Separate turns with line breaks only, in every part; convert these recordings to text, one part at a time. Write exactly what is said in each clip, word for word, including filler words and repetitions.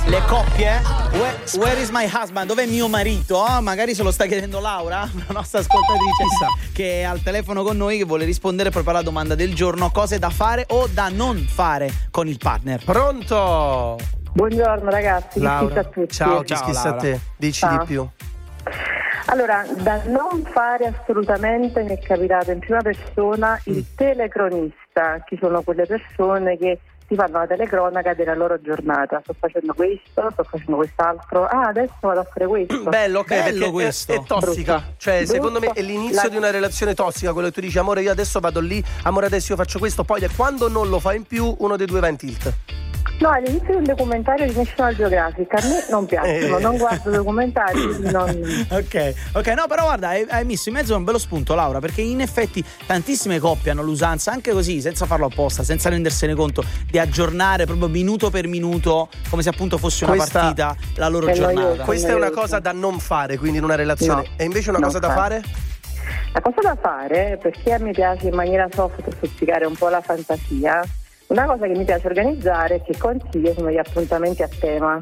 le coppie, where, where is my husband? Dov'è mio marito? Oh, magari se lo sta chiedendo Laura, la nostra ascoltatrice che è al telefono con noi, che vuole rispondere proprio alla domanda del giorno: cose da fare o da non fare con il partner.
Pronto?
Buongiorno ragazzi,
Laura.
a tutti.
Ciao,
Ciao,
chissà
Laura.
a te, dici
Ciao.
di più.
Allora, da non fare assolutamente, mi è capitato in prima persona il telecronista, che sono quelle persone che ti fanno la telecronaca della loro giornata. Sto facendo questo, sto facendo quest'altro, ah adesso vado a fare questo.
Bello, ok,
Bello
perché
questo.
È, è tossica.
Brutto.
Cioè,
Brutto.
secondo me è l'inizio
La-
di una relazione tossica, quello che tu dici: amore, io adesso vado lì, amore, adesso io faccio questo. Poi quando non lo fa in più, uno dei due va in tilt.
No, all'inizio di un documentario di National Geographic, a me non piacciono,
Eh.
non guardo documentari, quindi non...
Ok, ok, no, però guarda, hai, hai messo in mezzo un bello spunto, Laura, perché in effetti tantissime coppie hanno l'usanza, anche così, senza farlo apposta, senza rendersene conto, di aggiornare proprio minuto per minuto, come se appunto fosse una
Questa-
partita, la loro
È
giornata.
noioso.
Questa è una
noioso.
cosa da non fare, quindi in una relazione.
No,
E invece una
non
cosa da
fare.
fare?
La cosa da fare, perché a me piace in maniera soft stuzzicare un po' la fantasia, una cosa che mi piace organizzare e che consiglio sono gli appuntamenti a tema.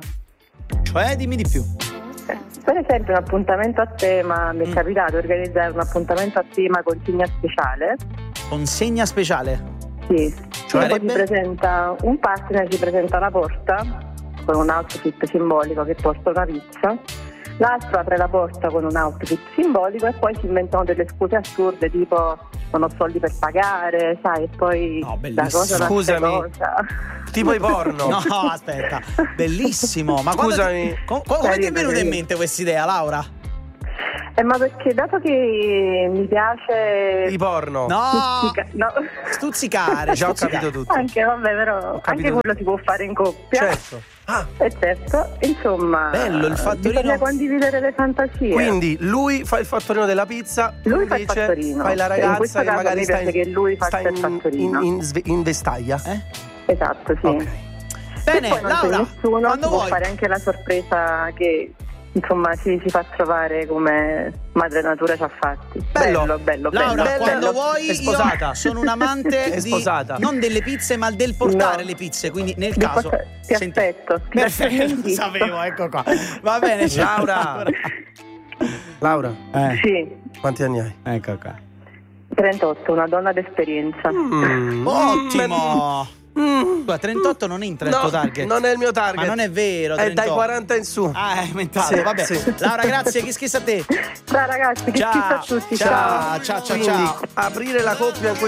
Cioè, dimmi di più.
Eh, Per esempio un appuntamento a tema, mi è
Mm.
capitato di organizzare un appuntamento a tema consegna speciale.
Consegna speciale.
Sì,
Cioè,
tipo si presenta un partner, si presenta alla porta con un outfit simbolico che porta una pizza, l'altro apre la porta con un outfit simbolico e poi si inventano delle scuse assurde tipo non ho soldi per pagare, sai, e poi
No,
la
bellissimo.
cosa nasce
Scusami.
cosa.
Tipo i porno.
No, aspetta, bellissimo. Ma quando
Scusami.
ti- co- co- come ti è
Carino,
venuta in
carino.
mente questa idea, Laura?
Eh, ma perché dato che mi piace
I porno.
No,
stuzzica- no.
stuzzicare.
Già ho
stuzzicare.
capito tutto.
Anche vabbè, però
capito
anche quello
tutto.
si può fare in coppia.
Certo. Ah,
E certo, insomma,
Bello, il fattorino.
bisogna condividere le fantasie.
quindi lui fa il fattorino della pizza, tu
Lui fa il
invece
fattorino.
fai la
In questo
ragazza che
caso
magari
mi
sta
piace
in,
che lui faccia
sta
il
in,
fattorino.
in, in sve- in vestaglia.
Eh?
Esatto, sì.
Ok.
Bene,
E poi non
Laura,
c'è nessuno,
quando
si può
vuoi.
fare anche la sorpresa che insomma ci, ci fa trovare come madre natura ci ha fatti.
Bello.
Bello, bello,
Laura,
bello.
quando
bello.
vuoi,
È sposata.
io sono un amante
È
di,
sposata.
non delle pizze, ma del portare
No.
le pizze. Quindi, nel
Di
caso,
porta- ti
senti-
aspetto. ti
Perfetto,
aspetto in
lo
visto.
sapevo, ecco qua. Va bene, ciao,
Laura. Laura,
Eh,
Sì,
quanti anni hai?
ecco qua.
trentotto, una donna d'esperienza.
Mm.
Ottimo.
Mm.
Guarda, trentotto non entra nel
No,
tuo target.
non è il mio target.
Ma non è vero,
È dai
trentotto.
quaranta in su.
Ah, è aumentato,
Sì,
vabbè.
sì.
Laura, grazie, chi schissa a te.
Ciao ragazzi, che schifo a
Ciao,
tutti.
ciao, ciao, ciao,
Quindi
ciao.
aprire la coppia in